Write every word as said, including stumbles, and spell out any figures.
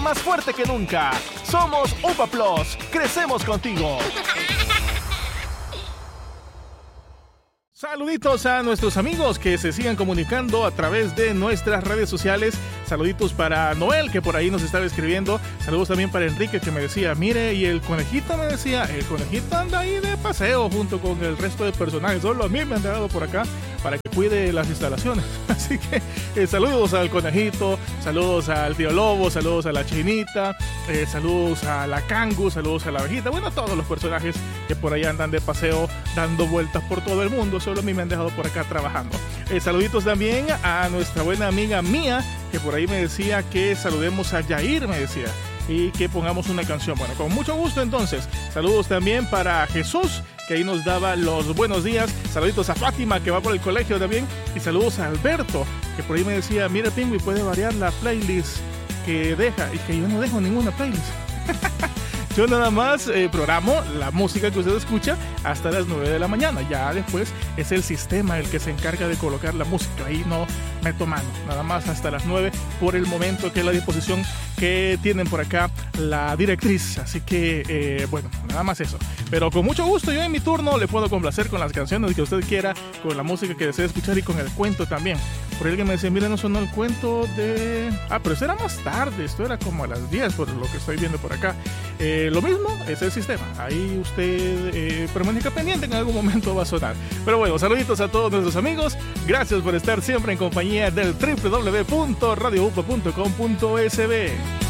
Más fuerte que nunca. Somos UPA Plus. Crecemos contigo. Saluditos a nuestros amigos que se sigan comunicando a través de nuestras redes sociales. Saluditos para Noel, que por ahí nos estaba escribiendo. Saludos también para Enrique, que me decía, mire, y el conejito me decía, el conejito anda ahí de paseo junto con el resto de personajes. Solo a mí me han dejado por acá para que cuide las instalaciones. Así que eh, saludos al conejito, saludos al tío Lobo, saludos a la Chinita, eh, saludos a la Cangu, saludos a la abejita. Bueno, a todos los personajes que por ahí andan de paseo dando vueltas por todo el mundo. Solo a mí me han dejado por acá trabajando. Eh, saluditos también a nuestra buena amiga Mía, que por ahí me decía que saludemos a Yair, me decía, y que pongamos una canción. Bueno, con mucho gusto entonces. Saludos también para Jesús, que ahí nos daba los buenos días. Saluditos a Fátima, que va por el colegio también. Y saludos a Alberto, que por ahí me decía, mire Pingüi, puede variar la playlist que deja. Y que yo no dejo ninguna playlist. Yo nada más eh, programo la música que usted escucha hasta las nueve de la mañana. Ya después es el sistema el que se encarga de colocar la música. Ahí no meto mano. Nada más hasta las nueve por el momento, que es la disposición que tienen por acá la directriz. Así que, eh, bueno, nada más eso. Pero con mucho gusto yo en mi turno le puedo complacer con las canciones que usted quiera, con la música que desee escuchar y con el cuento también. Por ahí alguien me decía, mira, no sonó el cuento de... Ah, pero eso era más tarde. Esto era como a las diez por lo que estoy viendo por acá. Eh, lo mismo es el sistema. Ahí usted eh, permanezca pendiente, en algún momento va a sonar. Pero bueno, saluditos a todos nuestros amigos. Gracias por estar siempre en compañía del doble u doble u doble u punto radio upa punto com punto es be.